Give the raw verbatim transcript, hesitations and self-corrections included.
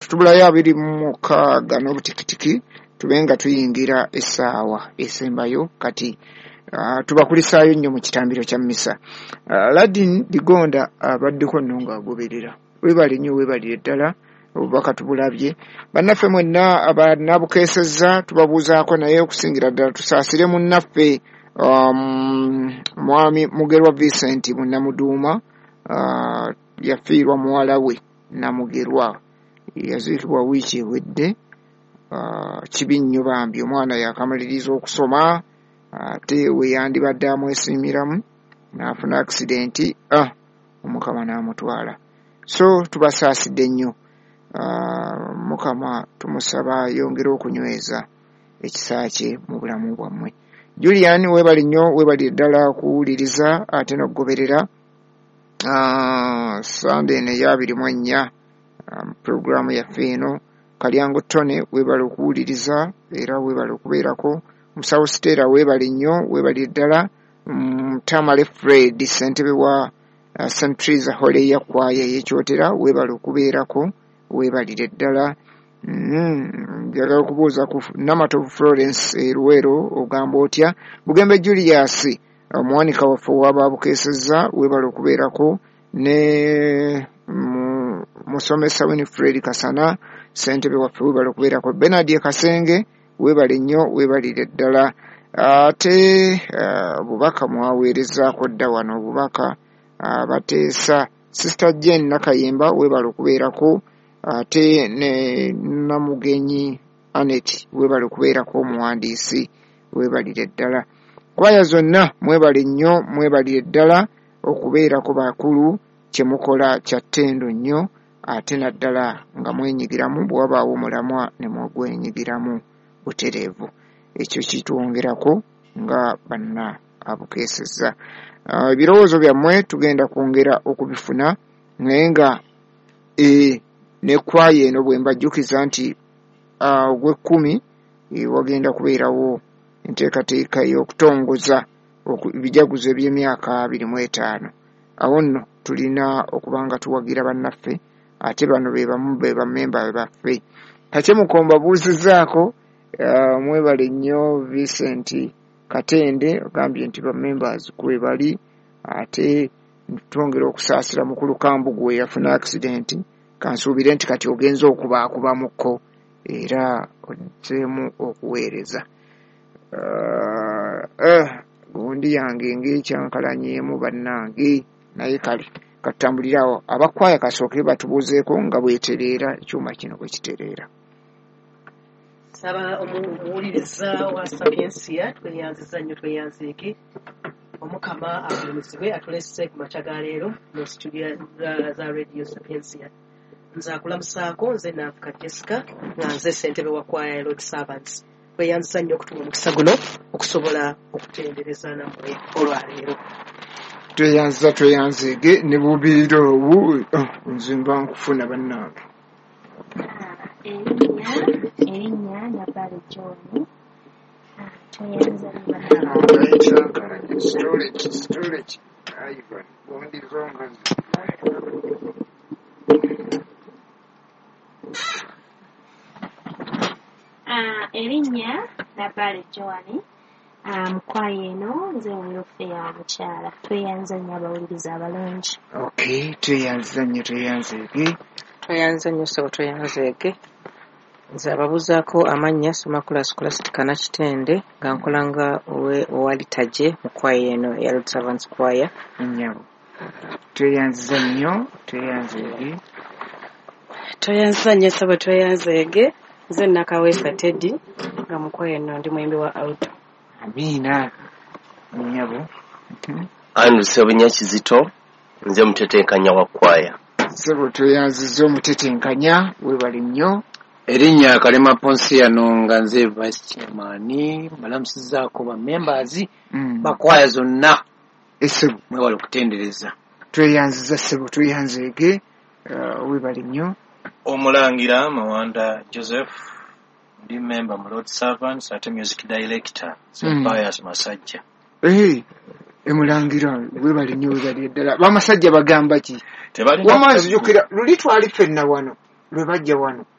tubulayo abiri mu mukaaga n'obutikitiki tubenga tuyingira essaawa esembayo kati uh, tubakulisaayo nnyo mu kitambiro kya mmisa. uh, Ladin Digonda abaddeko nno ng'agoberera. Weebale nnyo, weebalire ddala obubaka tubulabye. Bannaffe mwenna abanaabukeesezza tubabuuzaako naye okusingira ddala tusaasire munnaffe um, mwami Mugerwa Vincent Munnamuduuma uh, yafiirwa muwala we Namugerwa yaziikibwa wiiki ewedde. Uh, kibi nnyo bambi omwana yakamaliriza okusoma ate uh, we yandibadde amwesimiramu n'afuna accidenti ah, omukama n'amutwala. So tubasaasidde nnyo. Uh, mukama tumusaba yongere okunyweza ekisa kye mu bulamu bwammwe. Julian weebali nnyo, weebali ddala okuwuliriza ate n'okugoberera uh, Sunday ne y'abiri mu ennya um, programu yaffe eno. Kalyango Tone weebali okuwuliriza era weebali okubeerako. Musawo Stella weebali nnyo, weebali ddala. Mtamale Fred ssentebe wa uh, Saint Teresa Holeya Choir y'ekyotera weebali okubeerako, weebalire ddala. Njagala mm, okubuuza ku Namatovu Florence e Luwero ogamba otya. Bugembe Julius omuwanika waffe w'abaabukeesezza weebali okubeerako ne mm, musomesa Winifred Kasana ssentebe waffe weebali okubeerako. Bernard Kasenge weebali nnyo, weebalire ddala. Ate uh, bubaka mwaweerezaako dda wano obubaka uh, bateesa Sister Jane Nakayemba weebali okubeerako. Ate ne Namugenyi Anet weebali okubeerako omuwandiisi weebalire ddala. Kwaya zonna mwebali nnyo, mwebalire ddala okubeerako bakulu kye mukola kya ttendo nnyo ate naddala nga mwenyigiramu bw'wabaawo mulamwa ne mwegwenyigiramu butereevu. Ekyo kitwongerako nga banna abukeesezza. Ebirowoozo uh, byammwe tugenda kwongera okubifuna naye nga e, ne kwaya eno bwe mbajjukiza nti uh, ogw'ekkumi e, wagenda kubeerawo enteekateeka y'okutongoza ebijaguzo eby'emyaka abiri mu etaano. Awo nno tulina okuba nga tuwagira bannaffe ate bano be bamu be bammemba baffe. Kate Mukomba buuzizzaako uh, mwebale nnyo Vincent Katende ogambye nti bammembers kwe bali ate twongera okusaasira mukulu Kambugu we yafuna accident. Kansuubire nti kati ogenza okubaakubamuko era ozzeemu okuweereza. Uh, uh, gundi yange ng'ekyankalanyeemu bannange naye kale katambulirawo abakwaya kasooke batubuuzeeko nga bwetereera ekyuma kino bwe kitereera. Saba omuwuliriza wa Sapiensia tweyanziza nnyo tweyanzeeke omukama agulumizibwe atulese ku makya ga leero mu studio za Radio Sapiensia. Nze akulamusaako nze Naafuka Jessica nga nze ssentebe wa kwaya Lord Servants. Tweyanziza nnyo okutuma omukisa guno okusobola okutendereza nammwe olwaleero. Tweyanziza tweyanzeege ne bubiiro obu nze mba nkufuna bannange. Erinnya Nabale John. Tweyanziza bannange. Storage, storage. Ayiwa, gundi zonga. Ah, erinnya Nabale John. Um, kwaya eno nze weyoffe ya mukyala. Tweyanziza nnyo abawuliriza abalungi. Okay, tweyanziza nnyo tweyanzeege. Tweyanziza nnyo ssebo tweyanzeege. Nze ababuuzaako amannya Somakula Scholastic Nakitende nga nkolanga owalitaje mu kwaya eno eya Lord Servants Choir. Nnyabo. Tweyanziza nnyo tweyanzeege. Tweyanziza nnyo ssebo tweyanzeege. Nze Nakaweesa Teddy nga mu kwaya eno ndi muyimbi wa auto. Amina. Nnyabo. Andrew Sebunyakizito nze mutetenkanya wa kwaya. Ssebo tweyanziza omutetenkanya weebali nnyo. Erinnya Kalema Ponsiano nga nze vice chairman balamusizaako ba members mm. bakwaya zonna essebo mwewala okutendereza. Tweyanziza ssebo tweyanzeege uh, weebali nnyo. Omulangira Mawanda Joseph ndi member mu Lord Servants ate music director Sempire's mm. Masajja. Eh emulangira weebali nnyo weebali ddala. Bamasajja bagamba ki? Tebali wamazi jukira luli twali ffenna wano lwe bajja wano